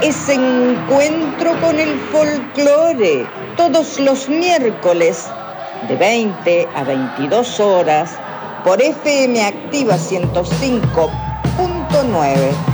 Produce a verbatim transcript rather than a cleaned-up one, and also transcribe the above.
ese encuentro con el folclore, todos los miércoles de veinte a veintidós horas por F M Activa ciento cinco punto nueve.